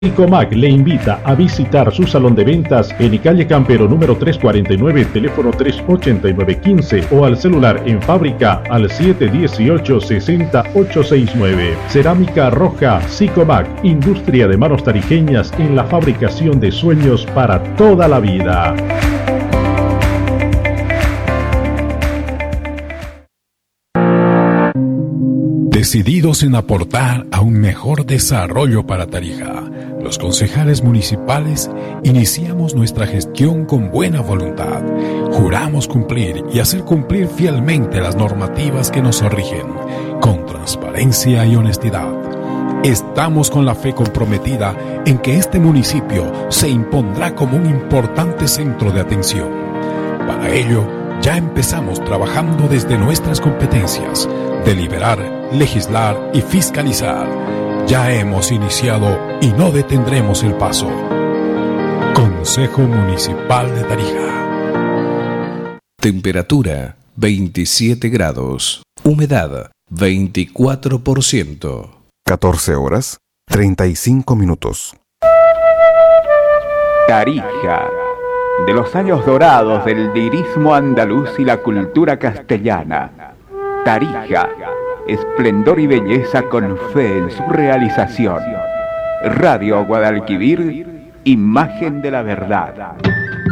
Sicomac le invita a visitar su salón de ventas en calle Campero número 349, teléfono 38915 o al celular en fábrica al 718-60869. Cerámica Roja Sicomac, industria de manos tarijeñas en la fabricación de sueños para toda la vida. Decididos en aportar a un mejor desarrollo para Tarija, los concejales municipales iniciamos nuestra gestión con buena voluntad. Juramos cumplir y hacer cumplir fielmente las normativas que nos rigen, con transparencia y honestidad. Estamos con la fe comprometida en que este municipio se impondrá como un importante centro de atención. Para ello, ya empezamos trabajando desde nuestras competencias: deliberar, legislar y fiscalizar. Ya hemos iniciado y no detendremos el paso. Consejo Municipal de Tarija. Temperatura 27 grados. Humedad 24%. 14 horas 35 minutos. Tarija, de los años dorados del lirismo andaluz y la cultura castellana. Tarija, esplendor y belleza con fe en su realización. Radio Guadalquivir, imagen de la verdad.